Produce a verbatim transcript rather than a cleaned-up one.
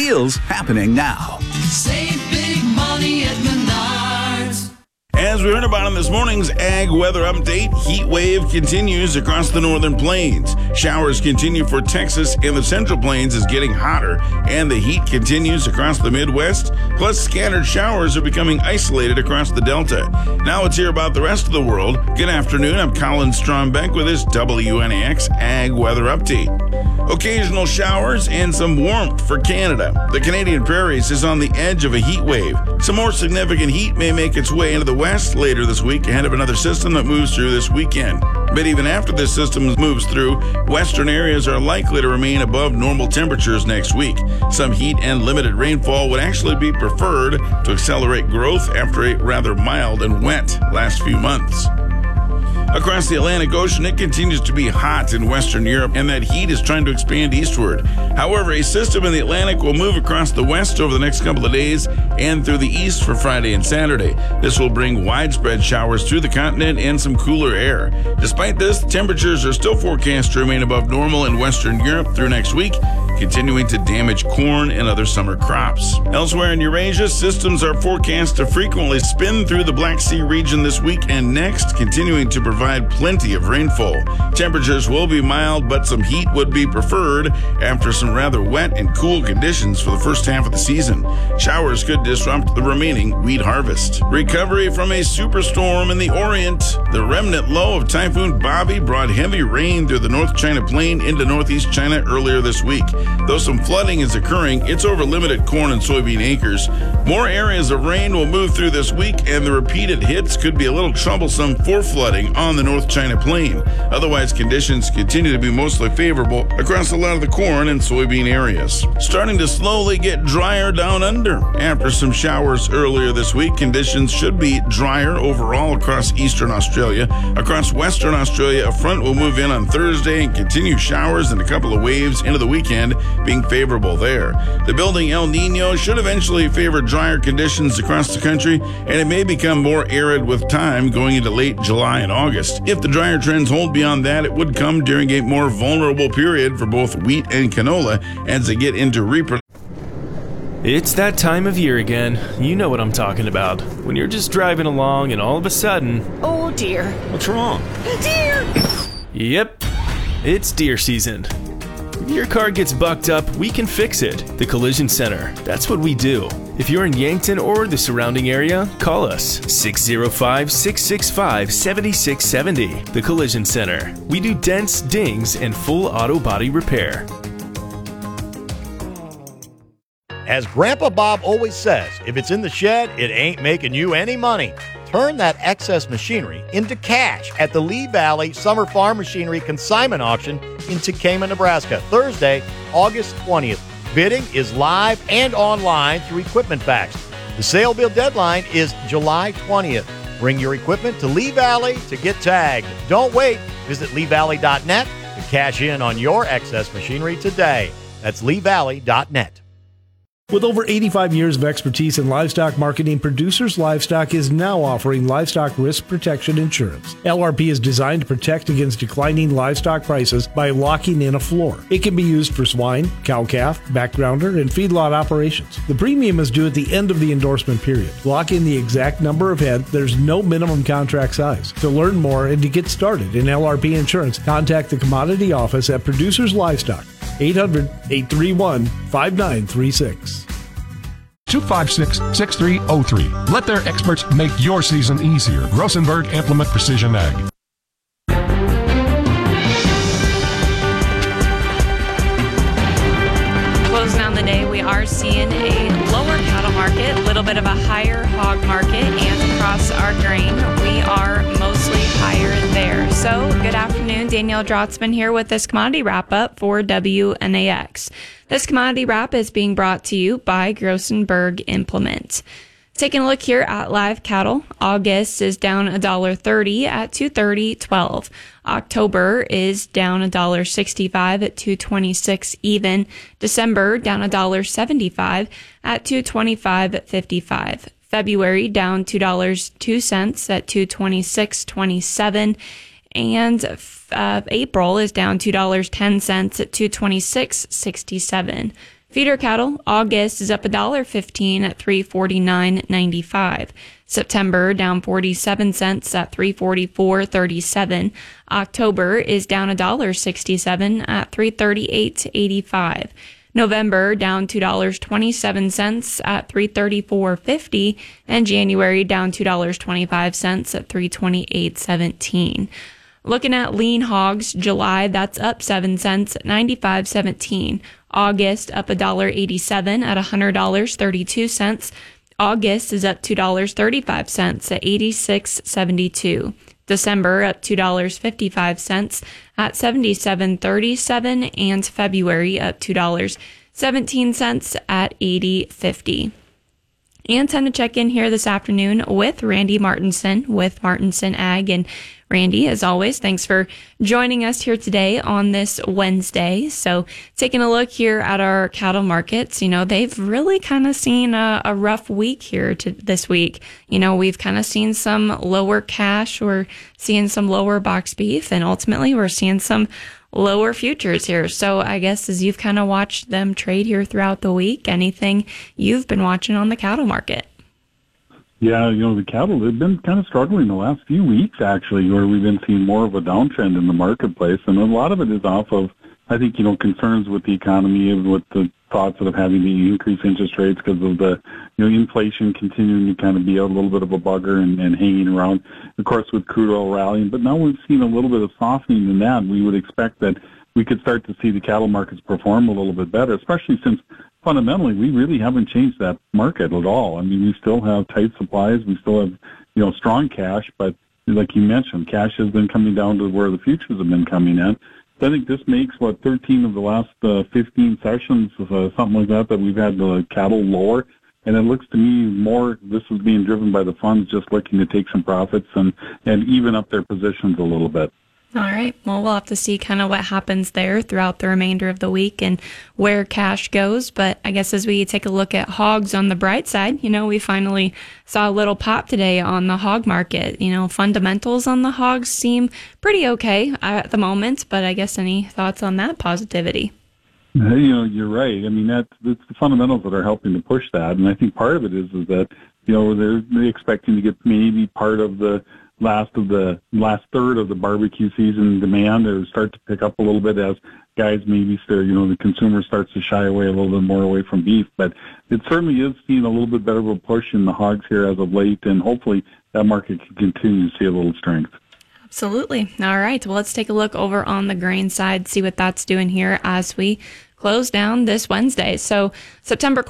deals happening now. Save big money at Menards. As we heard about in this morning's Ag Weather Update, heat wave continues across the northern plains. Showers continue for Texas, and the central plains is getting hotter, and the heat continues across the Midwest. Plus, scattered showers are becoming isolated across the Delta. Now let's hear about the rest of the world. Good afternoon, I'm Colin Strombeck with this W N A X Ag Weather Update. Occasional showers and some warmth for Canada. The Canadian prairies is on the edge of a heat wave. Some more significant heat may make its way into the west later this week ahead of another system that moves through this weekend. But even after this system moves through, western areas are likely to remain above normal temperatures next week. Some heat and limited rainfall would actually be preferred to accelerate growth after a rather mild and wet last few months. Across the Atlantic Ocean, it continues to be hot in Western Europe, and that heat is trying to expand eastward. However, a system in the Atlantic will move across the west over the next couple of days and through the east for Friday and Saturday. This will bring widespread showers through the continent and some cooler air. Despite this, temperatures are still forecast to remain above normal in Western Europe through next week, continuing to damage corn and other summer crops. Elsewhere in Eurasia, systems are forecast to frequently spin through the Black Sea region this week and next, continuing to provide plenty of rainfall. Temperatures will be mild, but some heat would be preferred after some rather wet and cool conditions for the first half of the season. Showers could disrupt the remaining wheat harvest. Recovery from a superstorm in the Orient. The remnant low of Typhoon Bobby brought heavy rain through the North China Plain into northeast China earlier this week. Though some flooding is occurring, it's over limited corn and soybean acres. More areas of rain will move through this week, and the repeated hits could be a little troublesome for flooding on the North China Plain. Otherwise, conditions continue to be mostly favorable across a lot of the corn and soybean areas. Starting to slowly get drier down under. After some showers earlier this week, conditions should be drier overall across eastern Australia. Across western Australia, a front will move in on Thursday and continue showers and a couple of waves into the weekend, being favorable there. The building El Nino should eventually favor drier conditions across the country, and it may become more arid with time going into late July and August. If the drier trends hold beyond that, it would come during a more vulnerable period for both wheat and canola as they get into reproduction. It's that time of year again. You know what I'm talking about. When you're just driving along and all of a sudden... Oh dear. What's wrong? Deer! Yep, it's deer season. If your car gets bucked up, we can fix it. The Collision Center. That's what we do. If you're in Yankton or the surrounding area, call us six oh five, six six five, seven six seven oh. The Collision Center. We do dents, dings, and full auto body repair. As Grandpa Bob always says, if it's in the shed, it ain't making you any money. Turn that excess machinery into cash at the Lee Valley Summer Farm Machinery Consignment Auction in Tekamah, Nebraska, Thursday, August twentieth. Bidding is live and online through Equipment Facts. The sale bid deadline is July twentieth. Bring your equipment to Lee Valley to get tagged. Don't wait. Visit lee valley dot net to cash in on your excess machinery today. That's lee valley dot net. With over eighty-five years of expertise in livestock marketing, Producers Livestock is now offering livestock risk protection insurance. L R P is designed to protect against declining livestock prices by locking in a floor. It can be used for swine, cow-calf, backgrounder, and feedlot operations. The premium is due at the end of the endorsement period. Lock in the exact number of head. There's no minimum contract size. To learn more and to get started in L R P insurance, contact the Commodity Office at Producers Livestock, eight hundred, eight three one, five nine three six. two five six, six three zero three. Let their experts make your season easier. Grossenberg Implement Precision Ag. Closing on the day, we are seeing a lower cattle market, a little bit of a higher hog market, and across our grain, we are mostly higher there. So, good afternoon. Danielle Drotzman here with this commodity wrap-up for W N A X. This commodity wrap is being brought to you by Grossenberg Implement. Taking a look here at live cattle, August is down one dollar thirty at two thirty twelve. October is down one dollar sixty-five at two twenty-six even. December down one dollar seventy-five at two twenty-five fifty-five. February down two dollars and two cents at two twenty-six twenty-seven. And uh, April is down two dollars and ten cents at two twenty-six sixty-seven. Feeder cattle, August is up one dollar fifteen at three forty-nine ninety-five. September down forty-seven cents at three forty-four thirty-seven. October is down one dollar sixty-seven at three thirty-eight eighty-five. November down two dollars and twenty-seven cents at three thirty-four fifty, and January down two dollars and twenty-five cents at three twenty-eight seventeen. Looking at lean hogs, July, that's up seven cents at ninety-five seventeen. August up one dollar eighty-seven at one hundred dollars and thirty-two cents. August is up two dollars and thirty-five cents at eighty-six seventy-two. December up two dollars and fifty-five cents at seventy-seven thirty-seven, and February up two dollars and seventeen cents at eighty fifty. And time to check in here this afternoon with Randy Martinson with Martinson Ag. And Randy, as always, thanks for joining us here today on this Wednesday. So taking a look here at our cattle markets, you know, they've really kind of seen a, a rough week here to this week. You know, we've kind of seen some lower cash, we're seeing some lower box beef, and ultimately we're seeing some lower futures here. So I guess as you've kind of watched them trade here throughout the week, anything you've been watching on the cattle market? Yeah, you know, the cattle, they've been kind of struggling the last few weeks, actually, where we've been seeing more of a downtrend in the marketplace. And a lot of it is off of, I think, you know, concerns with the economy and with the thoughts of having to increase interest rates because of the, you know, inflation continuing to kind of be a little bit of a bugger and, and hanging around, of course, with crude oil rallying. But now we've seen a little bit of softening in that. We would expect that we could start to see the cattle markets perform a little bit better, especially since fundamentally we really haven't changed that market at all. I mean, we still have tight supplies. We still have, you know, strong cash. But like you mentioned, cash has been coming down to where the futures have been coming in. I think this makes, what, thirteen of the last uh, fifteen sessions, uh, something like that, that we've had the cattle lower. And it looks to me more this is being driven by the funds just looking to take some profits and, and even up their positions a little bit. All right. Well, we'll have to see kind of what happens there throughout the remainder of the week and where cash goes. But I guess as we take a look at hogs on the bright side, you know, we finally saw a little pop today on the hog market. You know, fundamentals on the hogs seem pretty okay at the moment. But I guess any thoughts on that positivity? You know, you're right. I mean, that's, that's the fundamentals that are helping to push that. And I think part of it is, is that, you know, they're, they're expecting to get maybe part of the last of the last third of the barbecue season demand or start to pick up a little bit as guys maybe start, you know, the consumer starts to shy away a little bit more away from beef. But it certainly is seeing a little bit better of a push in the hogs here as of late, and hopefully that market can continue to see a little strength. Absolutely. All right. Well, let's take a look over on the grain side, see what that's doing here as we close down this Wednesday. So September